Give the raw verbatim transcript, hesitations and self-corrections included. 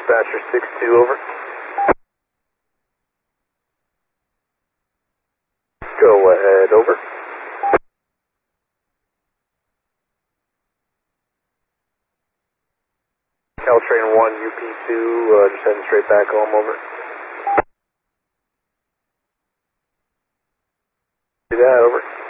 dispatcher six two, over. Go ahead, over. Caltrain one, U P two, uh, just heading straight back home, over. Do that, over.